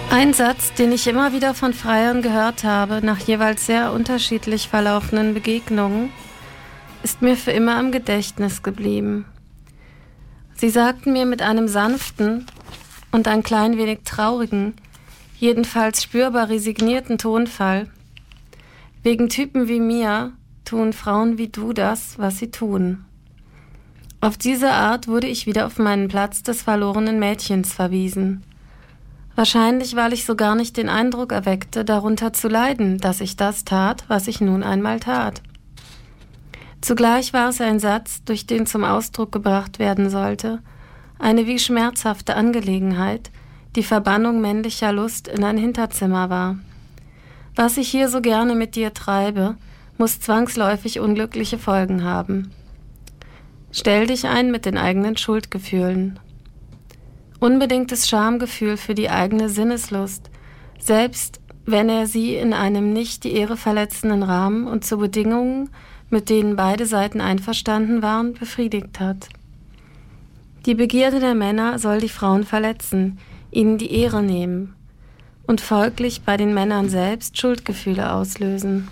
Ein Satz, den ich immer wieder von Freiern gehört habe, nach jeweils sehr unterschiedlich verlaufenden Begegnungen, ist mir für immer im Gedächtnis geblieben. Sie sagten mir mit einem sanften und ein klein wenig traurigen, jedenfalls spürbar resignierten Tonfall: Wegen Typen wie mir tun Frauen wie du das, was sie tun. Auf diese Art wurde ich wieder auf meinen Platz des verlorenen Mädchens verwiesen. Wahrscheinlich, weil ich so gar nicht den Eindruck erweckte, darunter zu leiden, dass ich das tat, was ich nun einmal tat. Zugleich war es ein Satz, durch den zum Ausdruck gebracht werden sollte, eine wie schmerzhafte Angelegenheit, die Verbannung männlicher Lust in ein Hinterzimmer war. Was ich hier so gerne mit dir treibe, muss zwangsläufig unglückliche Folgen haben. Stell dich ein mit den eigenen Schuldgefühlen. Unbedingtes Schamgefühl für die eigene Sinneslust, selbst wenn er sie in einem nicht die Ehre verletzenden Rahmen und zu Bedingungen, mit denen beide Seiten einverstanden waren, befriedigt hat. Die Begierde der Männer soll die Frauen verletzen, ihnen die Ehre nehmen und folglich bei den Männern selbst Schuldgefühle auslösen.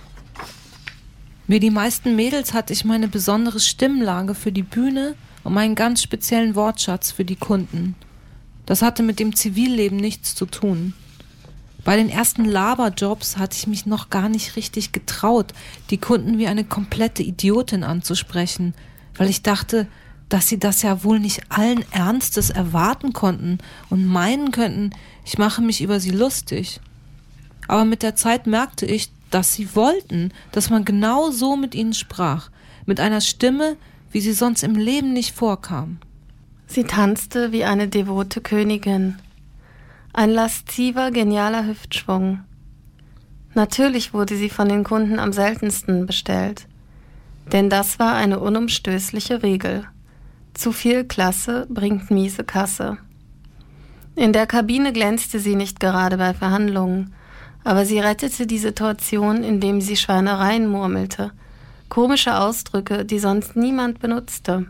Wie die meisten Mädels hatte ich meine besondere Stimmlage für die Bühne und meinen ganz speziellen Wortschatz für die Kunden. Das hatte mit dem Zivilleben nichts zu tun. Bei den ersten Laberjobs hatte ich mich noch gar nicht richtig getraut, die Kunden wie eine komplette Idiotin anzusprechen, weil ich dachte, dass sie das ja wohl nicht allen Ernstes erwarten konnten und meinen könnten, ich mache mich über sie lustig. Aber mit der Zeit merkte ich, dass sie wollten, dass man genau so mit ihnen sprach, mit einer Stimme, wie sie sonst im Leben nicht vorkam. Sie tanzte wie eine devote Königin. Ein lasziver, genialer Hüftschwung. Natürlich wurde sie von den Kunden am seltensten bestellt. Denn das war eine unumstößliche Regel. Zu viel Klasse bringt miese Kasse. In der Kabine glänzte sie nicht gerade bei Verhandlungen, aber sie rettete die Situation, indem sie Schweinereien murmelte, komische Ausdrücke, die sonst niemand benutzte.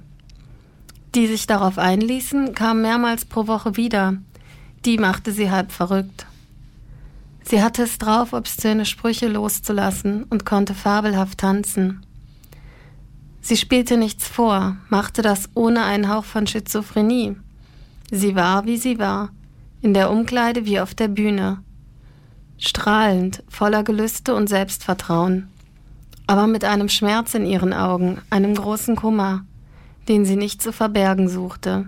Die sich darauf einließen, kamen mehrmals pro Woche wieder. Die machte sie halb verrückt. Sie hatte es drauf, obszöne Sprüche loszulassen und konnte fabelhaft tanzen. Sie spielte nichts vor, machte das ohne einen Hauch von Schizophrenie. Sie war, wie sie war, in der Umkleide wie auf der Bühne. Strahlend, voller Gelüste und Selbstvertrauen. Aber mit einem Schmerz in ihren Augen, einem großen Kummer, den sie nicht zu verbergen suchte.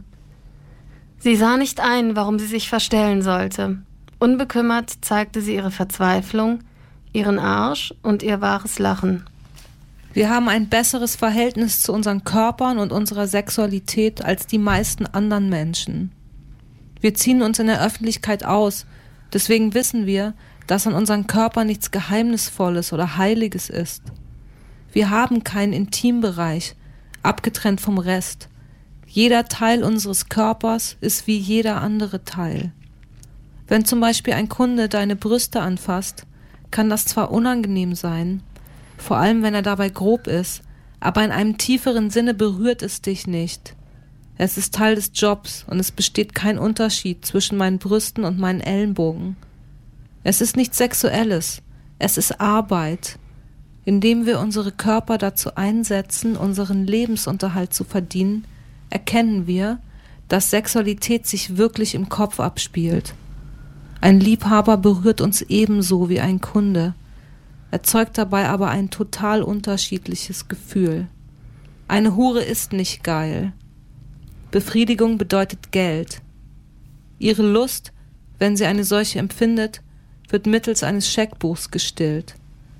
Sie sah nicht ein, warum sie sich verstellen sollte. Unbekümmert zeigte sie ihre Verzweiflung, ihren Arsch und ihr wahres Lachen. Wir haben ein besseres Verhältnis zu unseren Körpern und unserer Sexualität als die meisten anderen Menschen. Wir ziehen uns in der Öffentlichkeit aus, deswegen wissen wir, dass an unseren Körpern nichts Geheimnisvolles oder Heiliges ist. Wir haben keinen Intimbereich, abgetrennt vom Rest. Jeder Teil unseres Körpers ist wie jeder andere Teil. Wenn zum Beispiel ein Kunde deine Brüste anfasst, kann das zwar unangenehm sein, vor allem wenn er dabei grob ist, aber in einem tieferen Sinne berührt es dich nicht. Es ist Teil des Jobs und es besteht kein Unterschied zwischen meinen Brüsten und meinen Ellenbogen. Es ist nichts Sexuelles, es ist Arbeit, indem wir unsere Körper dazu einsetzen, unseren Lebensunterhalt zu verdienen, erkennen wir, dass Sexualität sich wirklich im Kopf abspielt. Ein Liebhaber berührt uns ebenso wie ein Kunde, erzeugt dabei aber ein total unterschiedliches Gefühl. Eine Hure ist nicht geil. Befriedigung bedeutet Geld. Ihre Lust, wenn sie eine solche empfindet, wird mittels eines Scheckbuchs gestillt.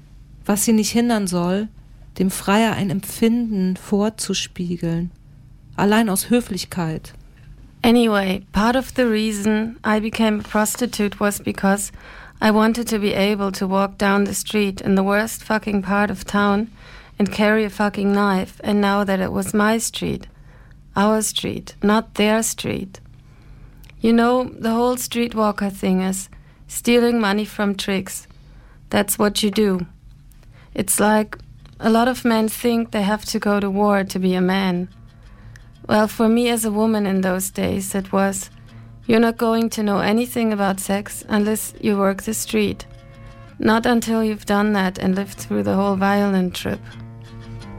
Was sie nicht hindern soll, dem Freier ein Empfinden vorzuspiegeln, allein aus Höflichkeit. Anyway, part of the reason I became a prostitute was because I wanted to be able to walk down the street in the worst fucking part of town and carry a fucking knife and know that it was my street, our street, not their street. You know, the whole streetwalker thing is stealing money from tricks. That's what you do. It's like a lot of men think they have to go to war to be a man. Well, for me as a woman in those days, it was, You're not going to know anything about sex unless you work the street. Not until you've done that and lived through the whole violent trip.